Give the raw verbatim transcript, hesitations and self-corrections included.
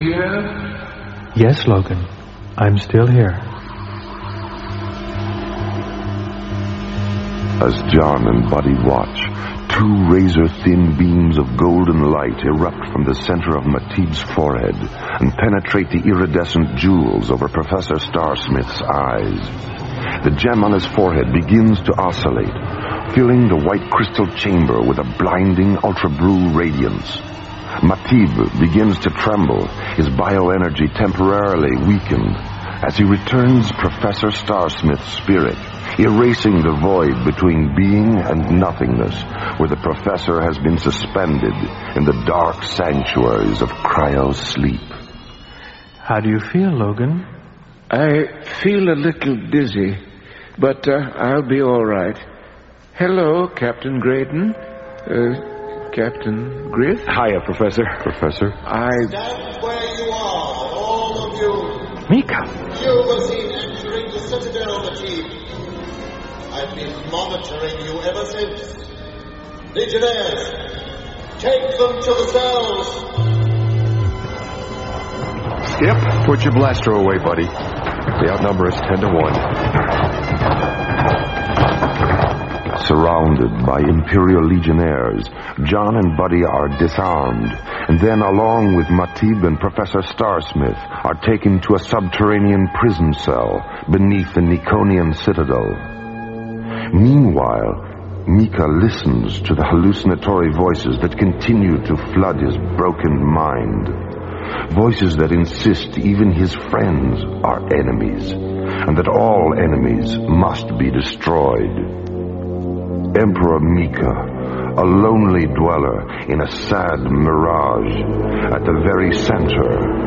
Yeah? Yes, Logan. I'm still here. As John and Buddy watch, two razor-thin beams of golden light erupt from the center of Matib's forehead and penetrate the iridescent jewels over Professor Starsmith's eyes. The gem on his forehead begins to oscillate, filling the white crystal chamber with a blinding ultra-blue radiance. Matib begins to tremble, his bioenergy temporarily weakened, as he returns Professor Starsmith's spirit, erasing the void between being and nothingness, where the professor has been suspended in the dark sanctuaries of cryo-sleep. How do you feel, Logan? I feel a little dizzy, but uh, I'll be all right. Hello, Captain Graydon. Uh, Captain Griff? Hiya, Professor. Professor? I... Stand where you are, all of you. Mika! You were seen entering the Citadel, Matib. I've been monitoring you ever since. Legionnaires, take them to the cells. Skip, put your blaster away, buddy. The outnumber is ten to one. Surrounded by Imperial Legionnaires, John and Buddy are disarmed, and then, along with Matib and Professor Starsmith, are taken to a subterranean prison cell beneath the Nikonian citadel. Meanwhile, Mika listens to the hallucinatory voices that continue to flood his broken mind. Voices that insist even his friends are enemies, and that all enemies must be destroyed. Emperor Mika, a lonely dweller in a sad mirage at the very center